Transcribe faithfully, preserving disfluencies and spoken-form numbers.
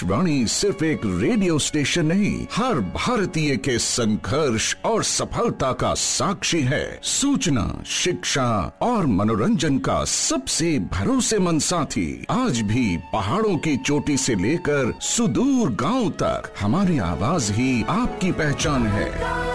आकाशवाणी सिर्फ एक radio station नहीं, हर भारतीय के संघर्ष और सफलता का साक्षी है। सूचना, शिक्षा और मनोरंजन का सबसे भरोसेमंद साथी। आज भी पहाड़ों की चोटी से लेकर सुदूर गांव तक हमारी आवाज ही आपकी पहचान है।